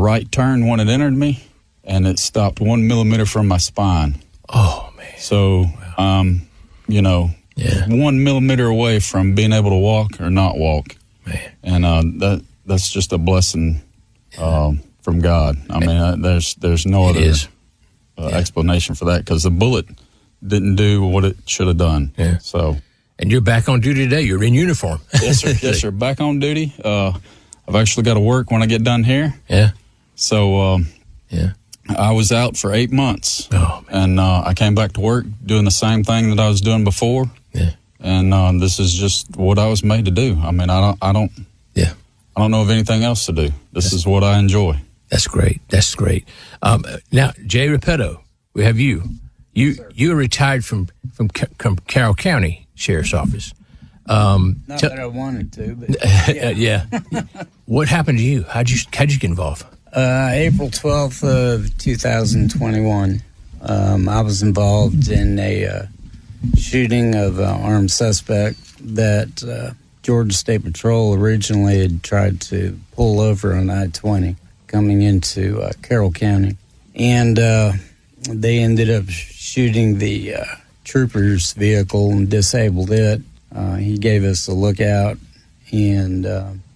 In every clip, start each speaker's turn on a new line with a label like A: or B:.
A: right turn when it entered me, and it stopped 1 millimeter from my spine.
B: Oh, man.
A: So, you know, 1 millimeter away from being able to walk or not walk.
B: Man.
A: And that's just a blessing from God. I mean, there's no other explanation for that, because the bullet didn't do what it should have done.
B: Yeah.
A: So,
B: and you're back on duty today. You're in uniform.
A: Yes, sir. Yes, sir. Back on duty. I've actually got to work when I get done here.
B: Yeah.
A: So, I was out for 8 months.
B: Oh, man.
A: And I came back to work doing the same thing that I was doing before.
B: Yeah.
A: And this is just what I was made to do. I mean, I don't know of anything else to do. This is what I enjoy.
B: That's great. That's great. Now, Jay Repetto, we have you. You are retired from Carroll County Sheriff's Office.
C: Not that I wanted to, but
B: yeah. What how'd you get involved?
C: April 12th of 2021, I was involved in a shooting of an armed suspect that Georgia State Patrol originally had tried to pull over on I-20 coming into Carroll County. And they ended up shooting the trooper's vehicle and disabled it. He gave us a lookout, and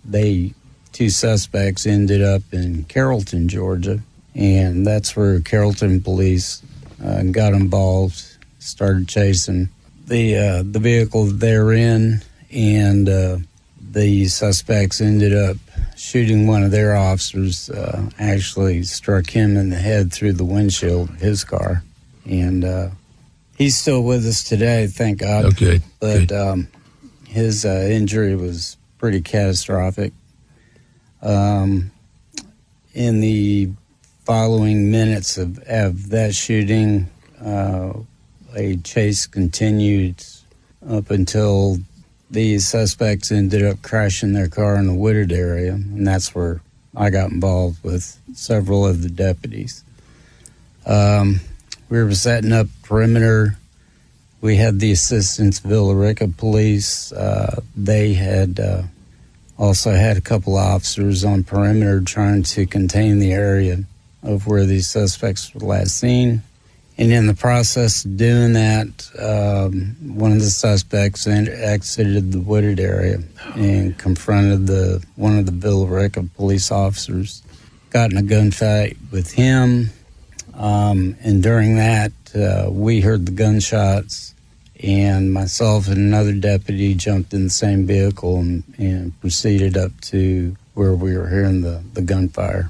C: two suspects ended up in Carrollton, Georgia, and that's where Carrollton police got involved, started chasing the vehicle that they were in, and the suspects ended up shooting one of their officers, actually struck him in the head through the windshield of his car, and he's still with us today, thank God.
B: Oh, good.
C: But
B: good.
C: His injury was pretty catastrophic. In the following minutes of that shooting, a chase continued up until the suspects ended up crashing their car in the wooded area, and that's where I got involved with several of the deputies. We were setting up perimeter. We had the assistance of Villa Rica police. They had also had a couple of officers on perimeter trying to contain the area of where these suspects were last seen. And in the process of doing that, one of the suspects exited the wooded area and confronted one of the Villa Rica police officers. Got in a gunfight with him, and during that, we heard the gunshots, and myself and another deputy jumped in the same vehicle and proceeded up to where we were hearing the gunfire.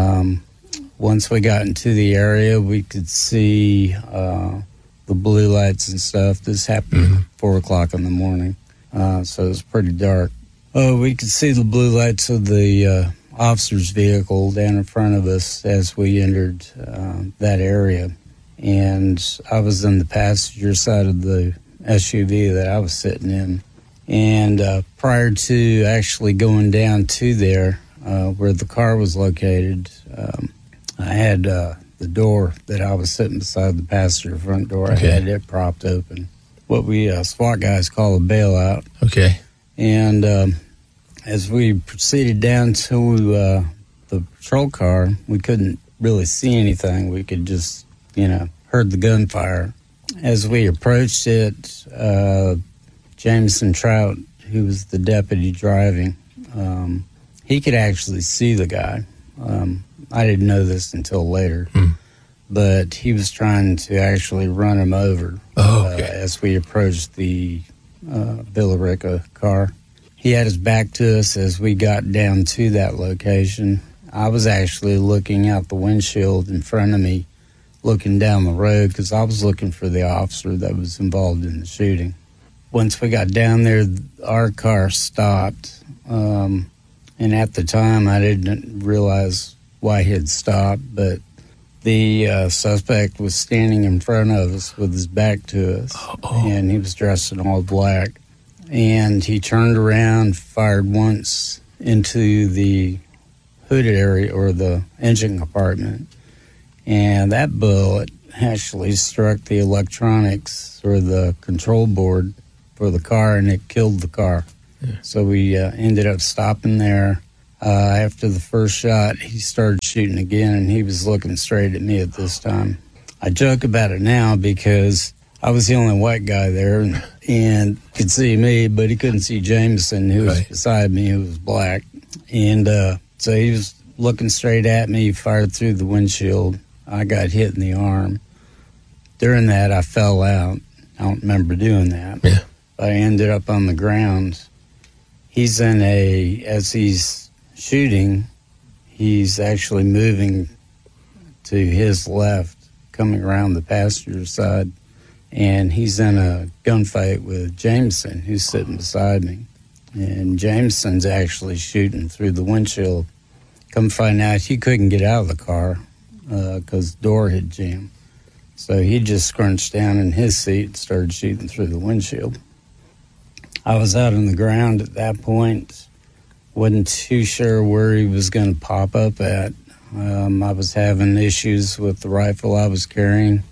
C: Once we got into the area, we could see the blue lights and stuff. This happened at 4 o'clock in the morning, so it was pretty dark. We could see the blue lights of the officer's vehicle down in front of us as we entered that area. And I was in the passenger side of the SUV that I was sitting in. And prior to actually going down to there, where the car was located, I had the door that I was sitting beside, the passenger front door.
B: Okay.
C: I had it propped open. What we SWAT guys call a bailout.
B: Okay.
C: And as we proceeded down to the patrol car, we couldn't really see anything. We could just, heard the gunfire. As we approached it, Jameson Trout, who was the deputy driving, he could actually see the guy. I didn't know this until later, but he was trying to actually run him over as we approached the Villa Rica car. He had his back to us as we got down to that location. I was actually looking out the windshield in front of me, looking down the road, because I was looking for the officer that was involved in the shooting. Once we got down there, our car stopped, and at the time I didn't realize why he had stopped, but the suspect was standing in front of us with his back to us, and he was dressed in all black. And he turned around, fired once into the hooded area or the engine compartment, and that bullet actually struck the electronics or the control board for the car, and it killed the car. Yeah. So we ended up stopping there. After the first shot, he started shooting again, and he was looking straight at me at this time. I joke about it now because I was the only white guy there and could see me, but he couldn't see Jameson, who was beside me, who was black. And so he was looking straight at me. He fired through the windshield. I got hit in the arm. During that, I fell out. I don't remember doing that.
B: Yeah.
C: But I ended up on the ground. He's as he's shooting, he's actually moving to his left, coming around the passenger side, and he's in a gunfight with Jameson, who's sitting beside me. And Jameson's actually shooting through the windshield. Come find out, he couldn't get out of the car because the door had jammed. So he just scrunched down in his seat and started shooting through the windshield. I was out on the ground at that point. Wasn't too sure where he was going to pop up at. I was having issues with the rifle I was carrying.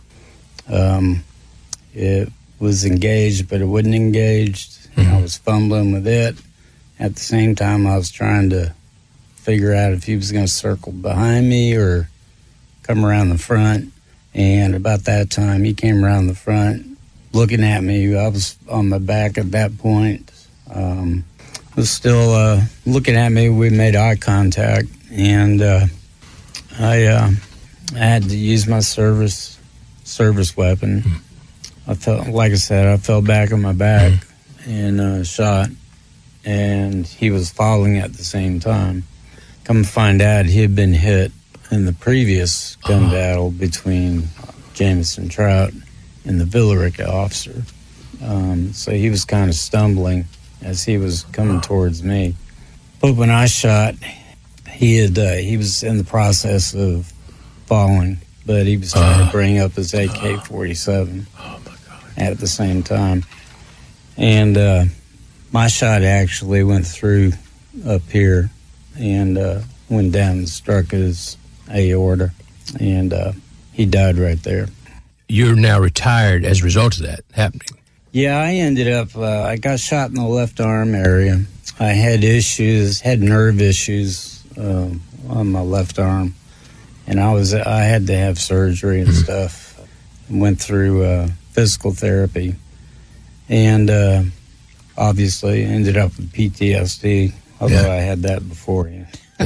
C: It was engaged, but it wasn't engaged. Mm-hmm. I was fumbling with it. At the same time, I was trying to figure out if he was going to circle behind me or come around the front. And about that time, he came around the front looking at me. I was on my back at that point. Was still looking at me. We made eye contact, and I had to use my service weapon. I fell back on my back and shot, and he was falling at the same time. Come to find out, he had been hit in the previous gun battle between Jameson Trout and the Villa Rica officer. So he was kind of stumbling as he was coming towards me. But when I shot, he was in the process of falling, but he was trying to bring up his AK-47 at the same time. And my shot actually went through up here and went down and struck his aorta, and he died right there.
B: You're now retired as a result of that happening.
C: Yeah, I ended up, I got shot in the left arm area. I had nerve issues on my left arm, and I had to have surgery and stuff. Went through physical therapy, and obviously ended up with PTSD, although I had that beforehand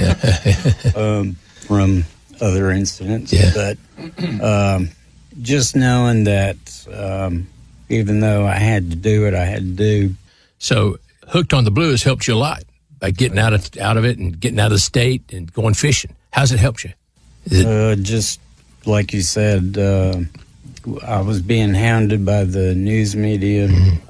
C: from other incidents. Yeah. But just knowing that even though I had to do what I had to do.
B: So Hooked on the Blues helped you a lot by getting out of it and getting out of the state and going fishing. How's it helped you?
C: Just like you said, I was being hounded by the news media.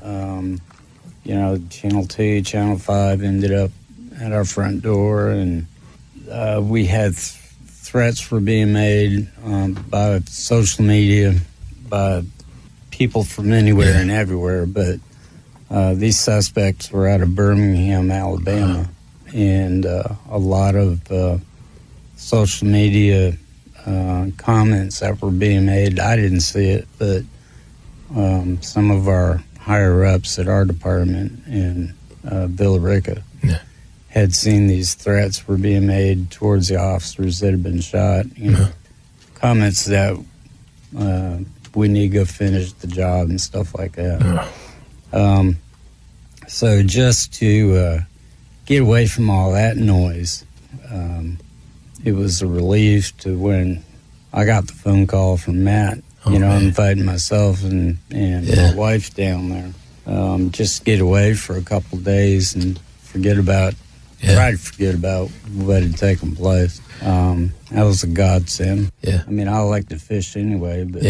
C: Channel 2, Channel 5 ended up at our front door, and we had threats were being made by social media, by people from anywhere and everywhere, but these suspects were out of Birmingham, Alabama, and a lot of social media comments that were being made. I didn't see it, but some of our higher-ups at our department in Villa Rica had seen these threats were being made towards the officers that had been shot. Comments that we need to go finish the job and stuff like that. So just to get away from all that noise, it was a relief to when I got the phone call from Matt, inviting myself and my wife down there. Just get away for a couple of days and try to forget about what had taken place. That was a godsend. Yeah. I mean, I like to fish anyway, but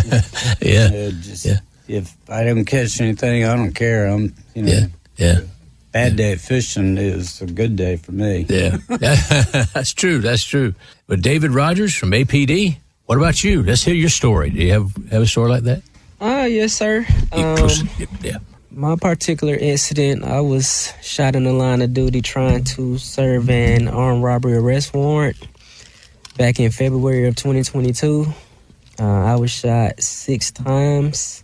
C: if I don't catch anything, I don't care. Bad day of fishing is a good day for me.
B: Yeah, that's true. That's true. But David Rogers from APD, what about you? Let's hear your story. Do you have a story like that?
D: Yes, sir. My particular incident, I was shot in the line of duty trying to serve an armed robbery arrest warrant back in February of 2022. I was shot 6 times,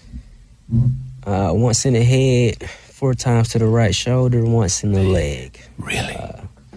D: once in the head, 4 times to the right shoulder, once in the leg.
B: Really?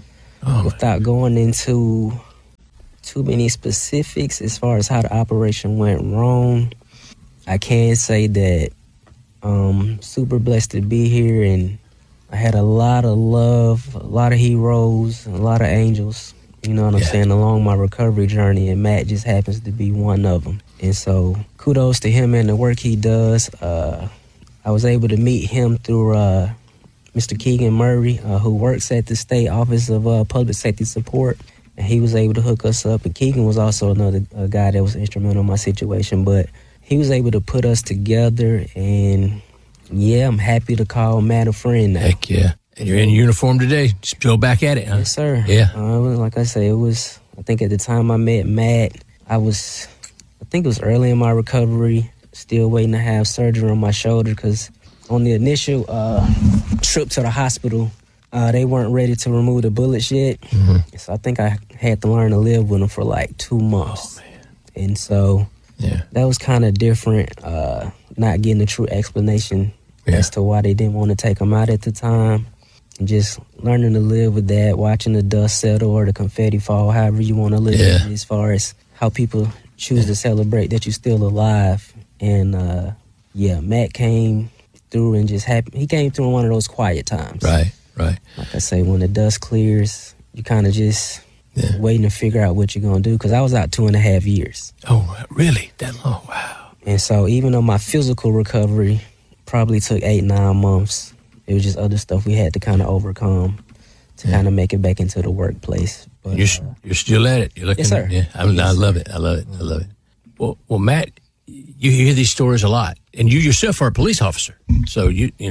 D: without going into too many specifics as far as how the operation went wrong, I can say that super blessed to be here, and I had a lot of love, a lot of heroes, a lot of angels, you know what I'm saying, along my recovery journey, and Matt just happens to be one of them. And so kudos to him and the work he does. I was able to meet him through Mr. Keegan Murray, who works at the State Office of Public Safety Support, and he was able to hook us up. And Keegan was also another guy that was instrumental in my situation, but he was able to put us together, and yeah, I'm happy to call Matt a friend now.
B: Heck yeah. And you're in uniform today. Still back at it, huh?
D: Yes, sir.
B: Yeah.
D: Like I say, I think at the time I met Matt, I think it was early in my recovery, still waiting to have surgery on my shoulder, because on the initial trip to the hospital, they weren't ready to remove the bullets yet. Mm-hmm. So I think I had to learn to live with them for like 2 months. Oh, man. And so that was kind of different, not getting a true explanation as to why they didn't want to take them out at the time. And just learning to live with that, watching the dust settle or the confetti fall, however you want to live it, as far as how people choose to celebrate that you're still alive. And Matt came through and he came through in one of those quiet times.
B: Right.
D: Like I say, when the dust clears, you kind of just waiting to figure out what you're going to do, because I was out 2.5 years.
B: Oh, really? That long? Wow.
D: And so even though my physical recovery probably took 8-9 months, it was just other stuff we had to kind of overcome to kind of make it back into the workplace. But
B: you're still at it. You're looking.
D: Yes, sir.
B: Yeah, I love it. I love it. Well, Matt, you hear these stories a lot, and you yourself are a police officer. So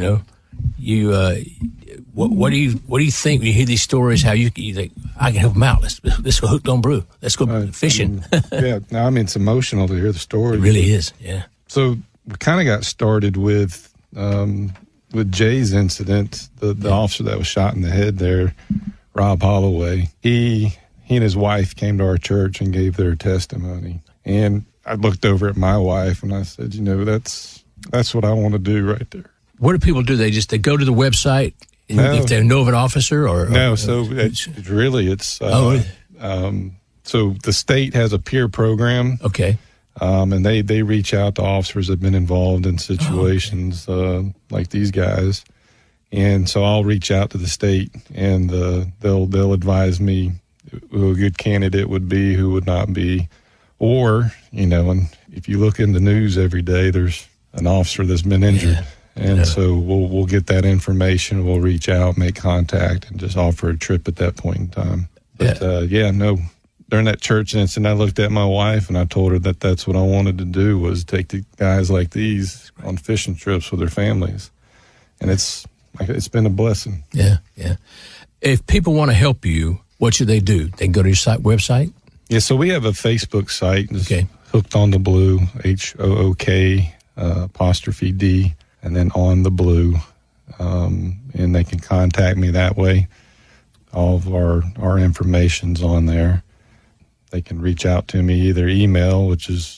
B: what do you think when you hear these stories? How you think I can help them out? Let's go hooked on brew. Let's go fishing.
E: It's emotional to hear the story.
B: It really is. Yeah.
E: So we kind of got started with Jay's incident, the officer that was shot in the head there, Rob Holloway. He and his wife came to our church and gave their testimony. And I looked over at my wife and I said, that's what I want to do right there.
B: What do people do? They go to the website if they know of an officer or
E: no. So it's so the state has a peer program.
B: Okay.
E: And they reach out to officers that have been involved in situations like these guys. And so I'll reach out to the state, and they'll advise me who a good candidate would be, who would not be. Or, and if you look in the news every day, there's an officer that's been injured. Yeah. And so we'll get that information, we'll reach out, make contact, and just offer a trip at that point in time. But, during that church incident, I looked at my wife and I told her that that's what I wanted to do, was take the guys like these on fishing trips with their families. And it's been a blessing.
B: Yeah. If people want to help you, what should they do? They can go to your website?
E: Yeah, so we have a Facebook site. Hooked on the Blue, HOOK 'D, and then on the Blue. And they can contact me that way. All of our information's on there. They can reach out to me either email, which is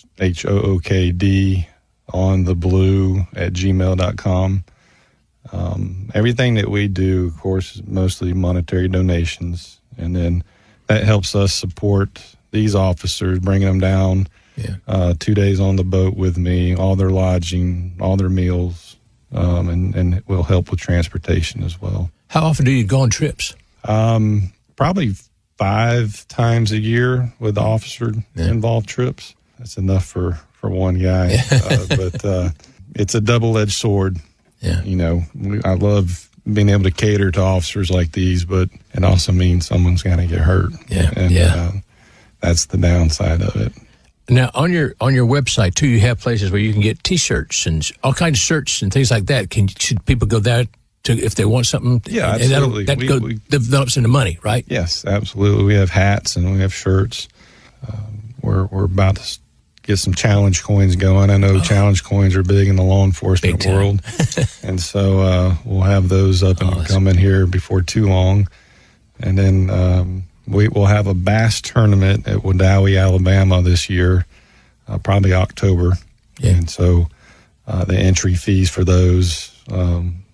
E: hookdontheblue@gmail.com. Everything that we do, of course, is mostly monetary donations. And then that helps us support these officers, bringing them down 2 days on the boat with me, all their lodging, all their meals, and it will help with transportation as well.
B: How often do you go on trips?
E: Probably 5 times a year with the officer-involved trips. That's enough for one guy. But it's a double-edged sword. Yeah. I love being able to cater to officers like these, but it also means someone's got to get hurt. Yeah. And that's the downside of it.
B: Now, on your website, too, you have places where you can get T-shirts and all kinds of shirts and things like that. Should people go there if they want something?
E: Yeah, absolutely.
B: That develops into money, right?
E: Yes, absolutely. We have hats and we have shirts. We're about to get some challenge coins going. I know challenge coins are big in the law enforcement world. And so we'll have those up and coming here before too long. And then we will have a bass tournament at Wedowee, Alabama this year, probably October. Yeah. And so the entry fees for those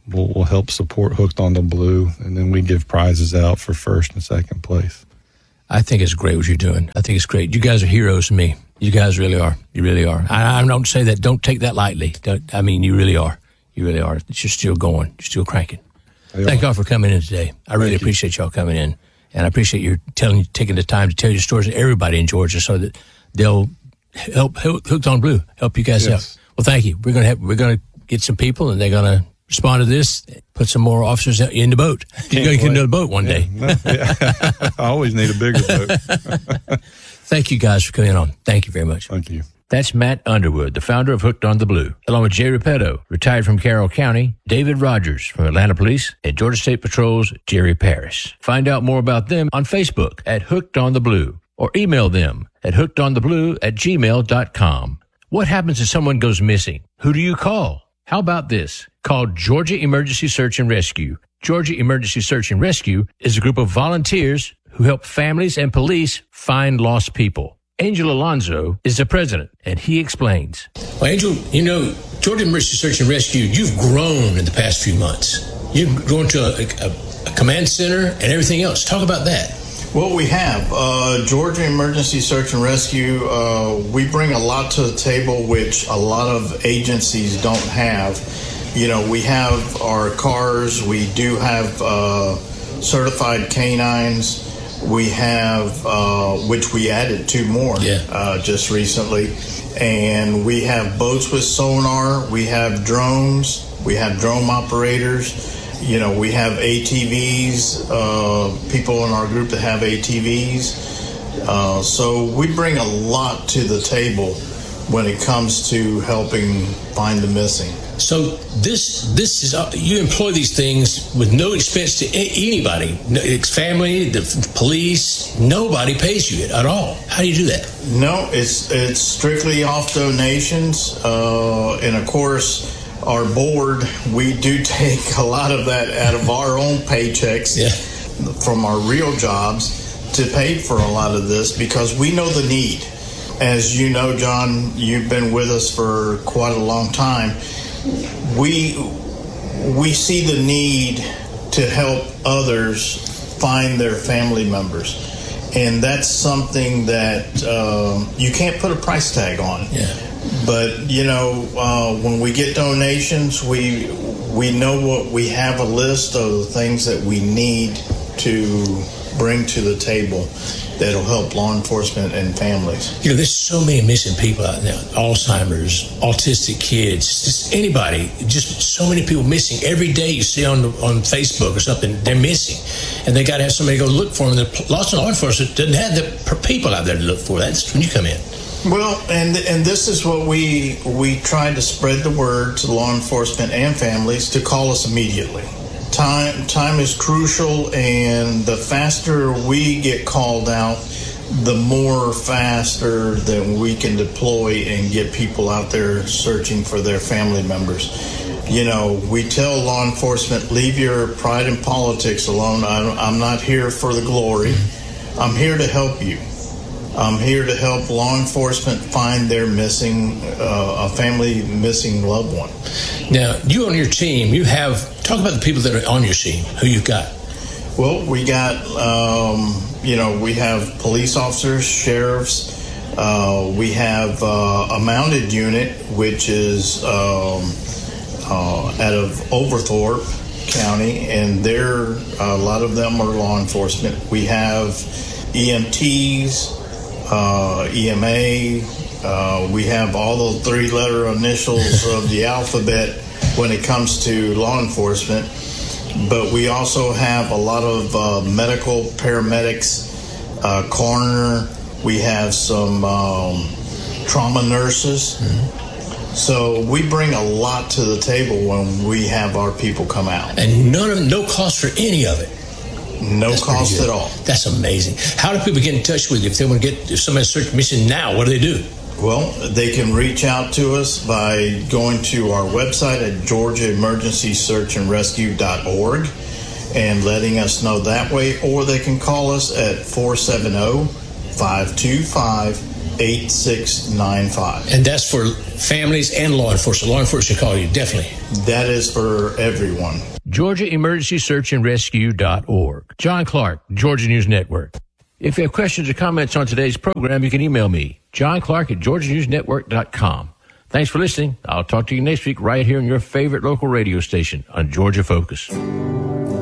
E: we'll help support Hooked on the Blue, and then we give prizes out for first and second place.
B: I think it's great what you're doing. I think it's great. You guys are heroes to me. You guys really are. You really are. I don't say that. Don't take that lightly. I mean, you really are. You really are. You're still going. You're still cranking. Thank y'all for coming in today. I really appreciate y'all coming in, and I appreciate you taking the time to tell your stories to everybody in Georgia, so that they'll help Hooked on Blue help you guys out. Well, thank you. We're gonna get some people, and they're gonna respond to this. Put some more officers in the boat. You're gonna get another boat one day.
E: I always need a bigger boat.
B: Thank you guys for coming on. Thank you very much.
E: Thank you.
B: That's Matt Underwood, the founder of Hooked on the Blue, along with Jay Repetto, retired from Carroll County, David Rogers from Atlanta Police, and Georgia State Patrol's Jerry Parrish. Find out more about them on Facebook at Hooked on the Blue, or email them at hookedontheblue@gmail.com. What happens if someone goes missing? Who do you call? How about this? Call Georgia Emergency Search and Rescue. Georgia Emergency Search and Rescue is a group of volunteers who help families and police find lost people. Angel Alonzo is the president, and he explains. Well, Angel, Georgia Emergency Search and Rescue, you've grown in the past few months. You've grown to a command center and everything else. Talk about that.
F: Well, we have. Georgia Emergency Search and Rescue, we bring a lot to the table which a lot of agencies don't have. We have our cars. We do have certified canines. We have, which we added 2 more just recently. And we have boats with sonar. We have drones. We have drone operators. We have ATVs, people in our group that have ATVs. So we bring a lot to the table when it comes to helping find the missing.
B: So this is, you employ these things with no expense to anybody. It's family, the police, nobody pays you at all. How do you do that?
F: No, it's strictly off donations. And of course, our board, we do take a lot of that out of our own paychecks from our real jobs to pay for a lot of this, because we know the need. As you know, John, you've been with us for quite a long time. We see the need to help others find their family members. And that's something that you can't put a price tag on. Yeah. But, when we get donations, we know what we have, a list of the things that we need to bring to the table that'll help law enforcement and families.
B: There's so many missing people out now. Alzheimer's, autistic kids, just anybody. Just so many people missing. Every day you see on Facebook or something, they're missing. And they got to have somebody go look for them. The law enforcement doesn't have the people out there to look for. That's when you come in.
F: Well, and this is what we try to spread the word to law enforcement and families to call us immediately. Time is crucial, and the faster we get called out, the more faster that we can deploy and get people out there searching for their family members. We tell law enforcement, leave your pride in politics alone. I'm not here for the glory. I'm here to help you. I'm here to help law enforcement find their a family missing loved one.
B: Now, you on your team, talk about the people that are on your team, who you've got.
F: Well, we got, we have police officers, sheriffs. We have a mounted unit, which is out of Overthorpe County, and a lot of them are law enforcement. We have EMTs, EMA. We have all the 3-letter initials of the alphabet when it comes to law enforcement. But we also have a lot of medical paramedics, coroner. We have some trauma nurses. Mm-hmm. So we bring a lot to the table when we have our people come out.
B: And no cost for any of it.
F: No cost at all.
B: That's amazing. How do people get in touch with you if somebody's searching missing now? What do they do?
F: Well, they can reach out to us by going to our website at georgiaemergencysearchandrescue.org and letting us know that way, or they can call us at 470-525 8695.
B: And that's for families and law enforcement. Law enforcement should call you, definitely.
F: That is for everyone.
B: GeorgiaEmergencySearchandRescue.org. John Clark, Georgia News Network. If you have questions or comments on today's program, you can email me, John Clark at GeorgiaNewsNetwork.com. Thanks for listening. I'll talk to you next week right here on your favorite local radio station on Georgia Focus.